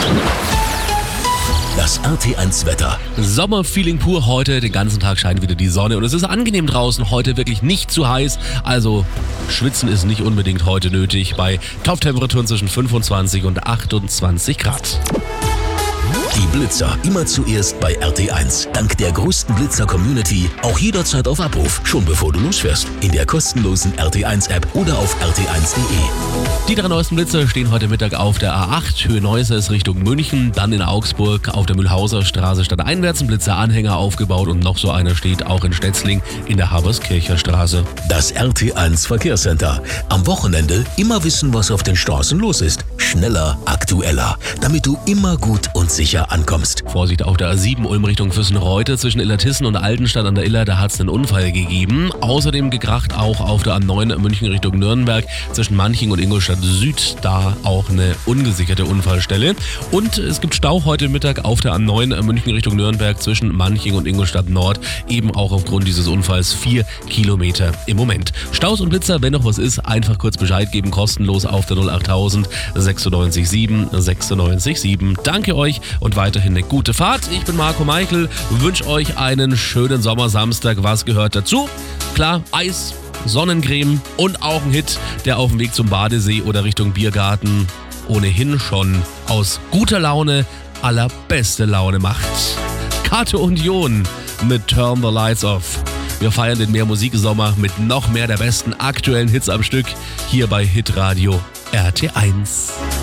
Das RT1 Wetter. Sommerfeeling pur heute, den ganzen Tag scheint wieder die Sonne und es ist angenehm draußen, heute wirklich nicht zu heiß, also schwitzen ist nicht unbedingt heute nötig bei Toptemperaturen zwischen 25 und 28 Grad. Die Blitzer immer zuerst bei RT1. Dank der größten Blitzer-Community auch jederzeit auf Abruf, schon bevor du losfährst. In der kostenlosen RT1-App oder auf rt1.de. Die 3 neuesten Blitzer stehen heute Mittag auf der A8, Höhe Neuses Richtung München, dann in Augsburg auf der Mühlhauser Straße stadteinwärts ein Blitzeranhänger aufgebaut und noch so einer steht auch in Stetzling in der Haberskircher Straße. Das RT1 Verkehrscenter. Am Wochenende immer wissen, was auf den Straßen los ist. Schneller, aktueller, damit du immer gut und sicher ankommst. Vorsicht auf der A7 Ulm Richtung Füssenreute zwischen Illertissen und Altenstadt an der Iller, da hat es einen Unfall gegeben. Außerdem gekracht auch auf der A9 München Richtung Nürnberg zwischen Manching und Ingolstadt Süd, da auch eine ungesicherte Unfallstelle. Und es gibt Stau heute Mittag auf der A9 München Richtung Nürnberg zwischen Manching und Ingolstadt Nord, eben auch aufgrund dieses Unfalls 4 Kilometer im Moment. Staus und Blitzer, wenn noch was ist, einfach kurz Bescheid geben, kostenlos auf der 08000 96 7. Danke euch und weiterhin eine gute Fahrt. Ich bin Marco Meichel, wünsche euch einen schönen Sommersamstag. Was gehört dazu? Klar, Eis, Sonnencreme und auch ein Hit, der auf dem Weg zum Badesee oder Richtung Biergarten ohnehin schon aus guter Laune allerbeste Laune macht. Kato und Jon mit Turn the Lights Off. Wir feiern den Mehr-Musik-Sommer mit noch mehr der besten aktuellen Hits am Stück hier bei Hitradio RT1.